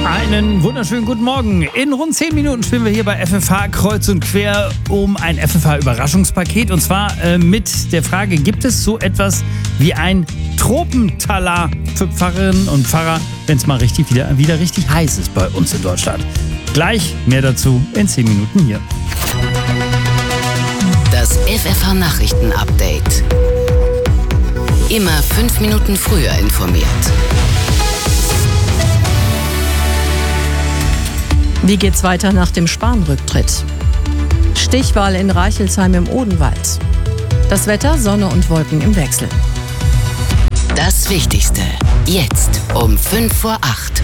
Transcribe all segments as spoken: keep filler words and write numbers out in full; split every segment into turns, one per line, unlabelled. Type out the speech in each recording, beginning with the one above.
Einen wunderschönen guten Morgen. In rund zehn Minuten spielen wir hier bei F F H kreuz und quer um ein F F H-Überraschungspaket. Und zwar äh, mit der Frage, gibt es so etwas wie ein Tropentalar für Pfarrerinnen und Pfarrer, wenn es mal richtig wieder, wieder richtig heiß ist bei uns in Deutschland? Gleich mehr dazu in zehn Minuten hier.
Das F F H-Nachrichten-Update. Immer fünf Minuten früher informiert.
Wie geht's weiter nach dem Spahn-Rücktritt? Stichwahl in Reichelsheim im Odenwald. Das Wetter, Sonne und Wolken im Wechsel.
Das Wichtigste jetzt um fünf vor acht.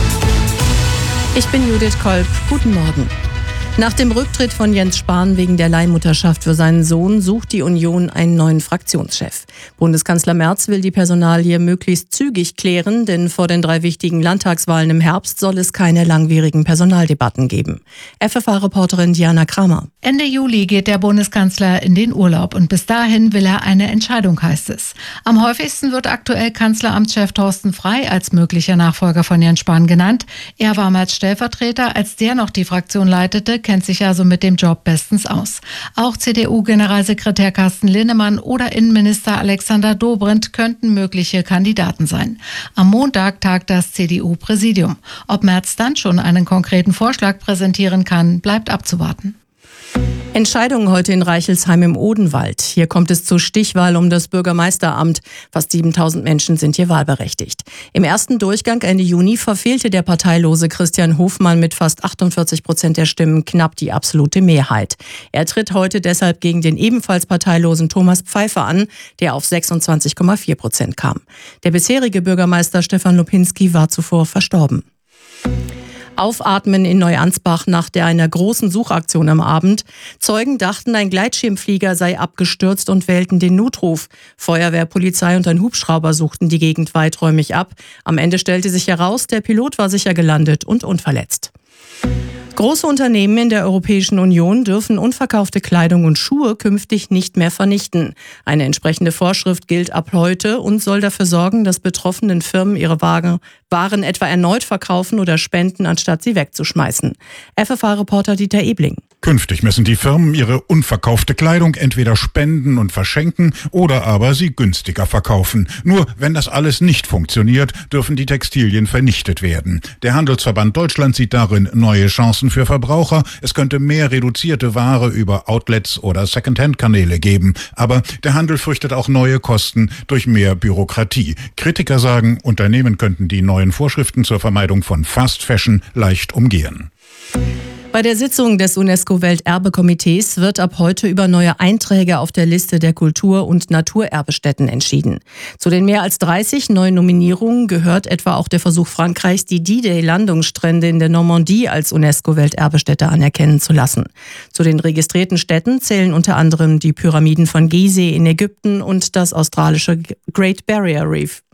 Ich bin Judith Kolb. Guten Morgen. Nach dem Rücktritt von Jens Spahn wegen der Leihmutterschaft für seinen Sohn sucht die Union einen neuen Fraktionschef. Bundeskanzler Merz will die Personalie möglichst zügig klären, denn vor den drei wichtigen Landtagswahlen im Herbst soll es keine langwierigen Personaldebatten geben. F F H-Reporterin Diana Kramer.
Ende Juli geht der Bundeskanzler in den Urlaub und bis dahin will er eine Entscheidung, heißt es. Am häufigsten wird aktuell Kanzleramtschef Thorsten Frey als möglicher Nachfolger von Jens Spahn genannt. Er war mal Stellvertreter, als der noch die Fraktion leitete, kennt sich also mit dem Job bestens aus. Auch C D U-Generalsekretär Carsten Linnemann oder Innenminister Alexander Dobrindt könnten mögliche Kandidaten sein. Am Montag tagt das C D U-Präsidium. Ob Merz dann schon einen konkreten Vorschlag präsentieren kann, bleibt abzuwarten.
Entscheidungen heute in Reichelsheim im Odenwald. Hier kommt es zur Stichwahl um das Bürgermeisteramt. Fast siebentausend Menschen sind hier wahlberechtigt. Im ersten Durchgang Ende Juni verfehlte der parteilose Christian Hofmann mit fast achtundvierzig Prozent der Stimmen knapp die absolute Mehrheit. Er tritt heute deshalb gegen den ebenfalls parteilosen Thomas Pfeiffer an, der auf sechsundzwanzig Komma vier Prozent kam. Der bisherige Bürgermeister Stefan Lupinski war zuvor verstorben. Aufatmen in Neuansbach nach der einer großen Suchaktion am Abend. Zeugen dachten, ein Gleitschirmflieger sei abgestürzt und wählten den Notruf. Feuerwehr, Polizei und ein Hubschrauber suchten die Gegend weiträumig ab. Am Ende stellte sich heraus, der Pilot war sicher gelandet und unverletzt. Große Unternehmen in der Europäischen Union dürfen unverkaufte Kleidung und Schuhe künftig nicht mehr vernichten. Eine entsprechende Vorschrift gilt ab heute und soll dafür sorgen, dass betroffenen Firmen ihre Waren etwa erneut verkaufen oder spenden, anstatt sie wegzuschmeißen. F F H-Reporter Dieter Ebling.
Künftig müssen die Firmen ihre unverkaufte Kleidung entweder spenden und verschenken oder aber sie günstiger verkaufen. Nur wenn das alles nicht funktioniert, dürfen die Textilien vernichtet werden. Der Handelsverband Deutschland sieht darin neue Chancen für Verbraucher. Es könnte mehr reduzierte Ware über Outlets oder Secondhand-Kanäle geben. Aber der Handel fürchtet auch neue Kosten durch mehr Bürokratie. Kritiker sagen, Unternehmen könnten die neuen Vorschriften zur Vermeidung von Fast Fashion leicht umgehen.
Bei der Sitzung des UNESCO-Welterbekomitees wird ab heute über neue Einträge auf der Liste der Kultur- und Naturerbestätten entschieden. Zu den mehr als dreißig neuen Nominierungen gehört etwa auch der Versuch Frankreichs, die D-Day-Landungsstrände in der Normandie als UNESCO-Welterbestätte anerkennen zu lassen. Zu den registrierten Städten zählen unter anderem die Pyramiden von Gizeh in Ägypten und das australische Great Barrier Reef.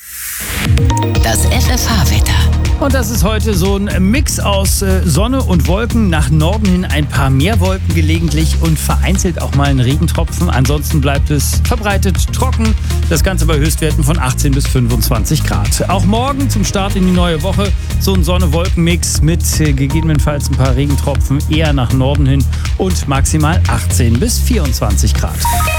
Das F F H-Wetter.
Und das ist heute so ein Mix aus Sonne und Wolken. Nach Norden hin ein paar mehr Wolken gelegentlich und vereinzelt auch mal ein Regentropfen. Ansonsten bleibt es verbreitet trocken. Das Ganze bei Höchstwerten von achtzehn bis fünfundzwanzig Grad. Auch morgen zum Start in die neue Woche so ein Sonne-Wolken-Mix mit gegebenenfalls ein paar Regentropfen eher nach Norden hin und maximal achtzehn bis vierundzwanzig Grad.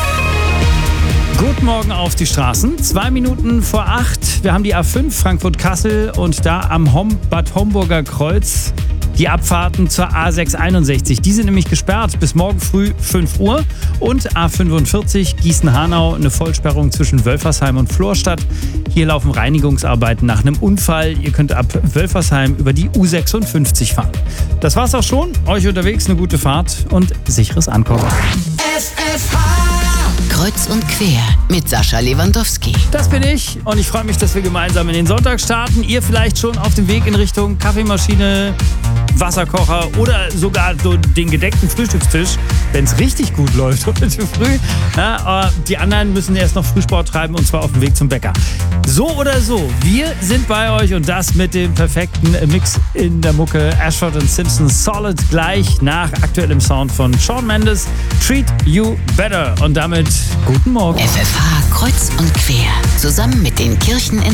Guten Morgen auf die Straßen. Zwei Minuten vor acht. Wir haben die A fünf Frankfurt-Kassel und da am Hom- Bad Homburger Kreuz die Abfahrten zur A sechs einundsechzig. Die sind nämlich gesperrt bis morgen früh fünf Uhr. Und A fünfundvierzig Gießen-Hanau, eine Vollsperrung zwischen Wölfersheim und Florstadt. Hier laufen Reinigungsarbeiten nach einem Unfall. Ihr könnt ab Wölfersheim über die U sechsundfünfzig fahren. Das war's auch schon. Euch unterwegs eine gute Fahrt und sicheres Ankommen.
F F H Kreuz und quer mit Sascha Lewandowski.
Das bin ich und ich freue mich, dass wir gemeinsam in den Sonntag starten. Ihr vielleicht schon auf dem Weg in Richtung Kaffeemaschine, Wasserkocher oder sogar so den gedeckten Frühstückstisch, wenn es richtig gut läuft heute früh. Ja, die anderen müssen erst noch Frühsport treiben und zwar auf dem Weg zum Bäcker. So oder so, wir sind bei euch und das mit dem perfekten Mix in der Mucke. Ashford und Simpson Solid gleich nach aktuellem Sound von Shawn Mendes. Treat You Better und damit guten Morgen.
F F H Kreuz und quer. Zusammen mit den Kirchen in